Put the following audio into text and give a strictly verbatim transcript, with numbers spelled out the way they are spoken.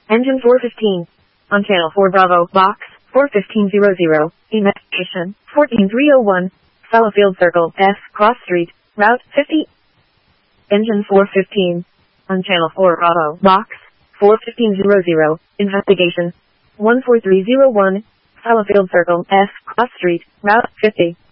Engine four fifteen. On channel four Bravo, box four fifteen hundred. Investigation fourteen three oh one. Fallowfield Circle, S, Cross Street, Route fifty. Engine four fifteen. On channel four Bravo, box four fifteen hundred. Investigation one four three oh one. Fallowfield Circle, S, Cross Street, Route fifty.